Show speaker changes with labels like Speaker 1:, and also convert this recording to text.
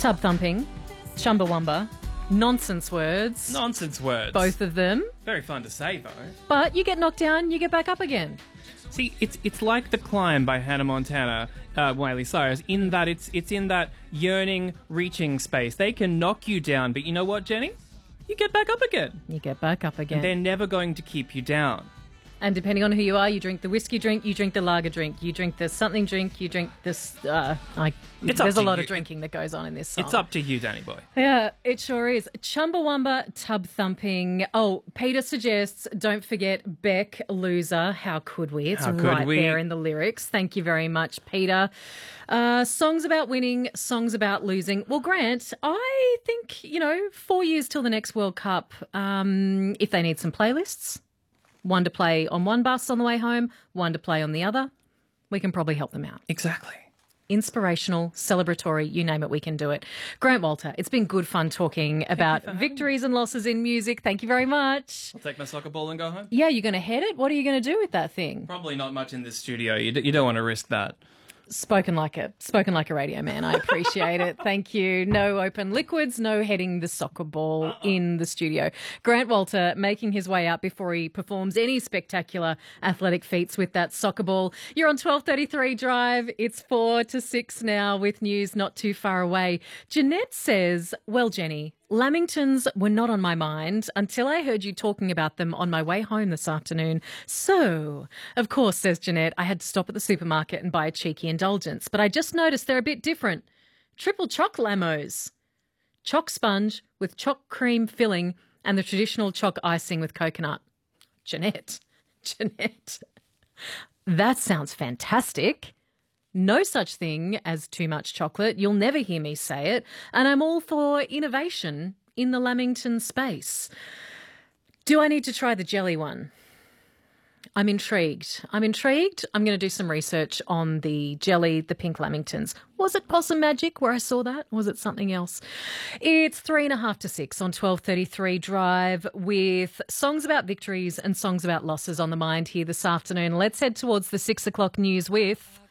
Speaker 1: Tub thumping, chumbawamba, nonsense words.
Speaker 2: Nonsense words.
Speaker 1: Both of them.
Speaker 2: Very fun to say, though.
Speaker 1: But you get knocked down, you get back up again.
Speaker 2: See, it's like The Climb by Hannah Montana, Miley Cyrus, in that it's in that yearning, reaching space. They can knock you down, but you know what, Jenny? You get back up again.
Speaker 1: You get back up again.
Speaker 2: And they're never going to keep you down.
Speaker 1: And depending on who you are, you drink the whiskey drink, you drink the lager drink, you drink the something drink, you drink this... there's a lot of drinking that goes on in this song.
Speaker 2: It's up to you, Danny boy.
Speaker 1: Yeah, it sure is. Chumbawamba, tub thumping. Oh, Peter suggests, don't forget Beck, Loser. How could we? It's right there in the lyrics. Thank you very much, Peter. Songs about winning, songs about losing. Well, Grant, I think, 4 years till the next World Cup, if they need some playlists... One to play on one bus on the way home, one to play on the other. We can probably help them out.
Speaker 2: Exactly.
Speaker 1: Inspirational, celebratory, you name it, we can do it. Grant Walter, it's been good fun talking about victories and losses in music. Thank you very much.
Speaker 2: I'll take my soccer ball and go home.
Speaker 1: Yeah, you're going to head it? What are you going to do with that thing?
Speaker 2: Probably not much in this studio. You don't want to risk that.
Speaker 1: Spoken like a radio man. I appreciate it. Thank you. No open liquids, no heading the soccer ball in the studio. Grant Walter making his way out before he performs any spectacular athletic feats with that soccer ball. You're on 12:33 Drive. It's 4 to 6 now with news not too far away. Jeanette says, well, Jenny, Lamingtons were not on my mind until I heard you talking about them on my way home this afternoon. So, of course, says Jeanette, I had to stop at the supermarket and buy a cheeky indulgence, but I just noticed they're a bit different. Triple choc Lamos. Choc sponge with choc cream filling and the traditional choc icing with coconut. Jeanette, that sounds fantastic. No such thing as too much chocolate. You'll never hear me say it. And I'm all for innovation in the Lamington space. Do I need to try the jelly one? I'm intrigued. I'm going to do some research on the jelly, the pink Lamingtons. Was it Possum Magic where I saw that? Or was it something else? It's 3.5 to 6 on 12:33 Drive with songs about victories and songs about losses on the mind here this afternoon. Let's head towards the 6 o'clock news with...